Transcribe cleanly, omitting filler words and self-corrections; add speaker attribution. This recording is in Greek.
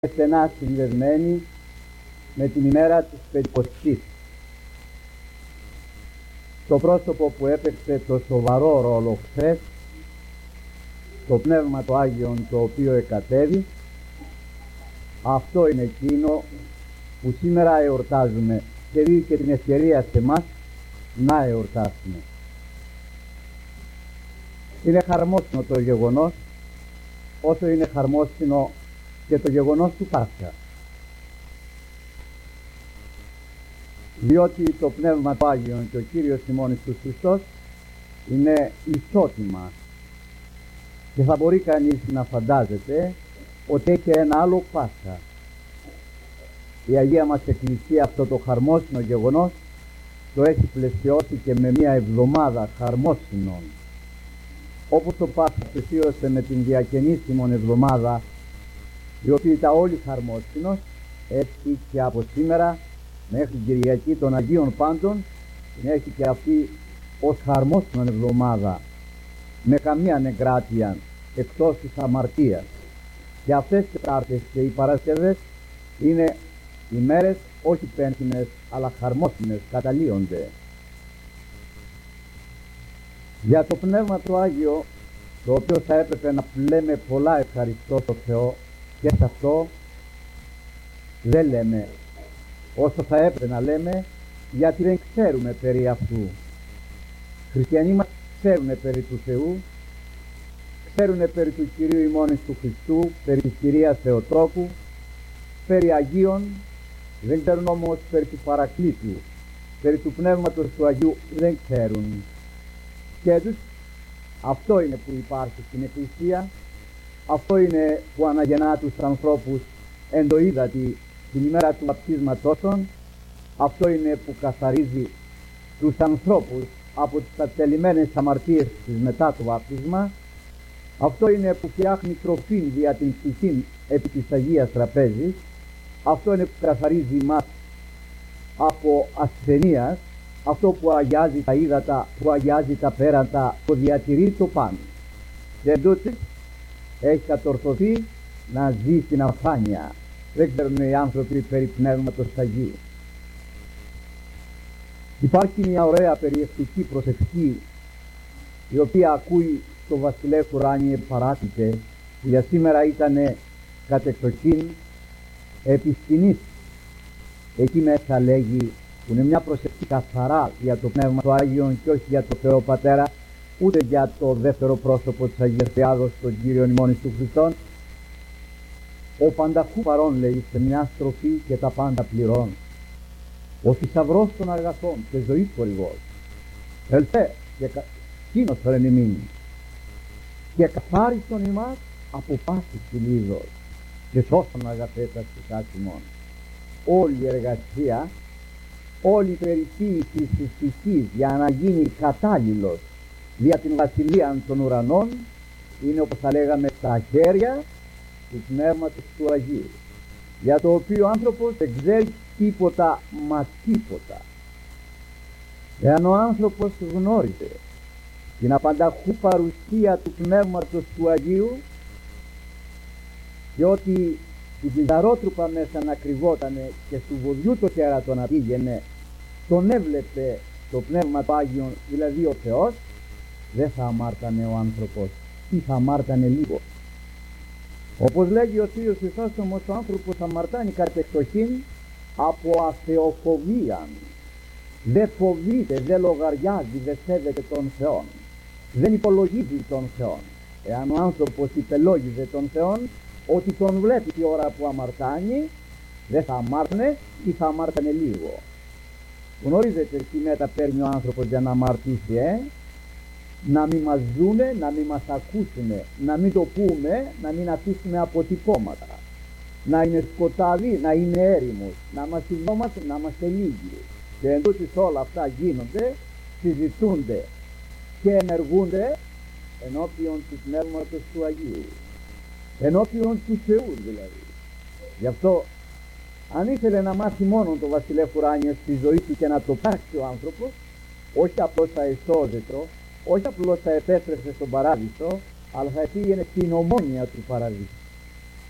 Speaker 1: στενά συνδεδεμένη με την ημέρα της Πεντηκοστής. Το πρόσωπο που έπαιξε το σοβαρό ρόλο χθες, το Πνεύμα το Άγιον το οποίο εκατέβη, αυτό είναι εκείνο που σήμερα εορτάζουμε και δίνει και την ευκαιρία σε εμάς να εορτάσουμε. Είναι χαρμόσυνο το γεγονός, όσο είναι χαρμόσυνο και το γεγονός του Πάσχα. Διότι το Πνεύμα του Άγιον και ο Κύριος ημών Ιησούς Χριστός είναι ισότιμα και θα μπορεί κανείς να φαντάζεται ότι έχει ένα άλλο Πάσχα. Η Αγία μας Εκκλησία αυτό το χαρμόσυνο γεγονός το έχει πλαισιώσει και με μια εβδομάδα χαρμόσυνων. Όπως το Πάσχα πλαισίωσε με την διακαινήσιμον εβδομάδα, η οποία ήταν όλη χαρμόσυνος, έτσι και από σήμερα μέχρι την Κυριακή των Αγίων Πάντων την έχει και αυτή ως χαρμόσυνον εβδομάδα, με καμία νεκράτεια εκτός της αμαρτίας. Και αυτές οι Τετάρτες και οι Παρασκευές είναι ημέρες όχι πένθυμες αλλά χαρμόσυνες, καταλύονται. Για το Πνεύμα του Άγιο, το οποίο θα έπρεπε να λέμε πολλά ευχαριστώ στο Θεό, και σε αυτό δεν λέμε όσο θα έπρεπε να λέμε, γιατί δεν ξέρουμε περί αυτού. Χριστιανοί μας ξέρουν περί του Θεού, ξέρουν περί του Κυρίου ημών του Χριστού, περί της Κυρίας Θεοτρόπου, περί Αγίων, δεν ξέρουν όμως περί του Παρακλήτου, περί του Πνεύματος του Αγίου δεν ξέρουν. Και τους αυτό είναι που υπάρχει στην Εκκλησία, αυτό είναι που αναγεννά τους ανθρώπους εν το ύδατι την ημέρα του βαπτίσματός των, αυτό είναι που καθαρίζει τους ανθρώπους από τις ατελημένες αμαρτίες της μετά το βάπτισμα, αυτό είναι που φτιάχνει τροφήν δια την ψυχήν επί της Αγίας Τραπέζης, αυτό είναι που καθαρίζει μας από ασθενείας, αυτό που αγιάζει τα ύδατα, που αγιάζει τα πέρατα, που διατηρεί το πάνω. Και εντούτοις έχει κατορθωθεί να ζει στην αφάνεια. Δεν ξέρουν οι άνθρωποι περί Πνεύματος Αγίου. Υπάρχει μια ωραία περιεκτική προσευχή, η οποία ακούει στο βασιλέ Κουράνιε παράτητε, που για σήμερα ήταν κατεξοχήν επί σκηνής. Εκεί μέσα λέγει, που είναι μια προσευχή καθαρά για το Πνεύμα του Άγιον και όχι για το Θεό Πατέρα, ούτε για το δεύτερο πρόσωπο της Αγίας Τριάδος, τον Κύριο ημών Ιησού Χριστόν. Ο πανταχού παρών, λέει, σε μια στροφή και τα πάντα πληρών. Ο θησαυρός των αγαθών και ζωής χορηγός. Ελθέ και εκείνος φρενημήν. Και καθάριστον ημάς από πάσης κυλίδος και σώσον αγαθέτας και κάτιμον. Όλη η εργασία, όλη η περιποίηση της ψυχής για να γίνει κατάλληλος δια την βασιλεία των ουρανών είναι, όπως θα λέγαμε, στα χέρια του Πνεύματος του Αγίου, για το οποίο ο άνθρωπος δεν ξέρει τίποτα μα τίποτα. Εάν ο άνθρωπος γνώριζε την απανταχού παρουσία του Πνεύματος του Αγίου και ότι η κλειδαρότρουπα μέσα να κρυβότανε και του βοδιού το κέρατο να πήγαινε, τον έβλεπε το Πνεύμα του Άγιον, δηλαδή ο Θεός, δεν θα αμάρτανε ο άνθρωπος ή θα αμάρτανε λίγο. Όπως λέγει ο Θείος Ιησούς, όμως ο άνθρωπος αμαρτάνει κατεξοχήν από αθεοφοβία. Δεν φοβείται, δεν λογαριάζει, δεν σέβεται τον Θεό, δεν υπολογίζει τον Θεό. Εάν ο άνθρωπος υπελόγιζε τον Θεό, ότι τον βλέπει τη ώρα που αμαρτάνει, δεν θα αμάρτανε ή θα αμάρτανε λίγο. Γνωρίζετε τι μέτα παίρνει ο άνθρωπος για να αμαρτήσει, να μην μας δούνε, να μην μας ακούσουνε, να μην το πούμε, να μην αφήσουμε αποτυπώματα, να είναι σκοτάδι, να είναι έρημος, να είμαστε δώματος, να είμαστε λίγοι. Και εντούτοις όλα αυτά γίνονται, συζητούνται και ενεργούνται ενώπιον του Πνεύματος του Αγίου, ενώπιον του Θεού δηλαδή. Γι' αυτό αν ήθελε να μάθει μόνο το βασιλέ Κουράνιε στη ζωή του και να το πράξει ο άνθρωπος, όχι απλώς θα εσώζετο, όχι απλώς θα επέστρεψε στον παράδεισο, αλλά θα πήγαινε στην ομόνια του παραδείσου.